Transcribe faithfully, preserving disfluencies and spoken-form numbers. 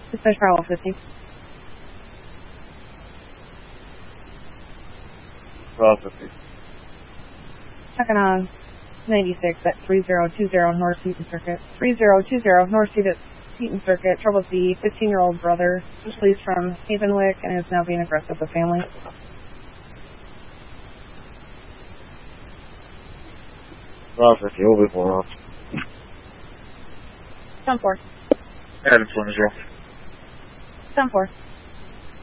Dispatch Power fifty. Power fifty. Checking on ninety-six at three zero two zero North Seaton Circuit. three zero two zero North Seaton Circuit. Troubles the fifteen-year-old brother, was released from Havenwick and is now being aggressive with family. Power fifty, over four off. ten four. Adams one as well. ten four.